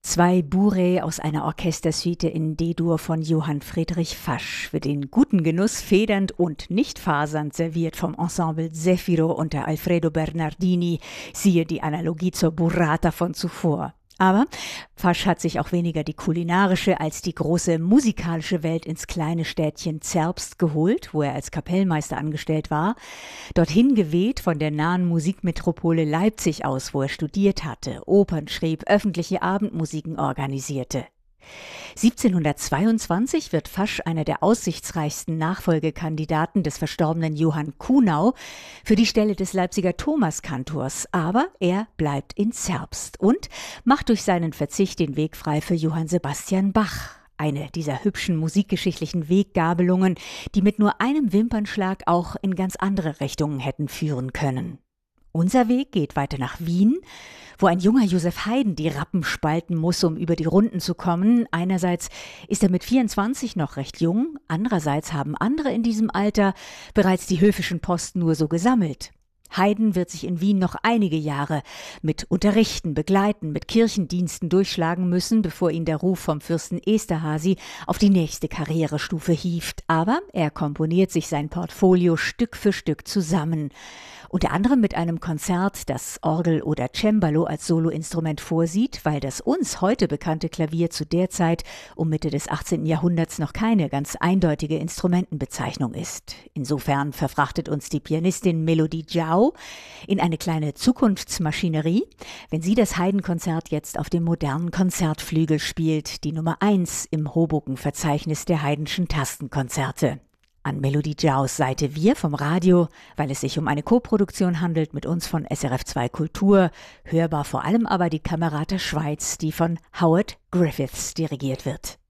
Zwei Bourrées aus einer Orchestersuite in D-Dur von Johann Friedrich Fasch, für den guten Genuss federnd und nicht fasernd serviert vom Ensemble Zefiro unter Alfredo Bernardini, siehe die Analogie zur Burrata von zuvor. Aber Fasch hat sich auch weniger die kulinarische als die große musikalische Welt ins kleine Städtchen Zerbst geholt, wo er als Kapellmeister angestellt war, dorthin geweht von der nahen Musikmetropole Leipzig aus, wo er studiert hatte, Opern schrieb, öffentliche Abendmusiken organisierte. 1722 wird Fasch einer der aussichtsreichsten Nachfolgekandidaten des verstorbenen Johann Kuhnau für die Stelle des Leipziger Thomaskantors, aber er bleibt in Zerbst und macht durch seinen Verzicht den Weg frei für Johann Sebastian Bach. Eine dieser hübschen musikgeschichtlichen Weggabelungen, die mit nur einem Wimpernschlag auch in ganz andere Richtungen hätten führen können. Unser Weg geht weiter nach Wien, wo ein junger Josef Haydn die Rappen spalten muss, um über die Runden zu kommen. Einerseits ist er mit 24 noch recht jung, andererseits haben andere in diesem Alter bereits die höfischen Posten nur so gesammelt. Haydn wird sich in Wien noch einige Jahre mit Unterrichten, Begleiten, mit Kirchendiensten durchschlagen müssen, bevor ihn der Ruf vom Fürsten Esterházy auf die nächste Karrierestufe hieft. Aber er komponiert sich sein Portfolio Stück für Stück zusammen. Unter anderem mit einem Konzert, das Orgel oder Cembalo als Soloinstrument vorsieht, weil das uns heute bekannte Klavier zu der Zeit um Mitte des 18. Jahrhunderts noch keine ganz eindeutige Instrumentenbezeichnung ist. Insofern verfrachtet uns die Pianistin Melody Jau in eine kleine Zukunftsmaschinerie, wenn sie das Haydn-Konzert jetzt auf dem modernen Konzertflügel spielt, die Nummer 1 im Hoboken-Verzeichnis der Haydnschen Tastenkonzerte. An Melody Jaus Seite wir vom Radio, weil es sich um eine Koproduktion handelt mit uns von SRF2 Kultur, hörbar vor allem aber die Camerata Schweiz, die von Howard Griffiths dirigiert wird.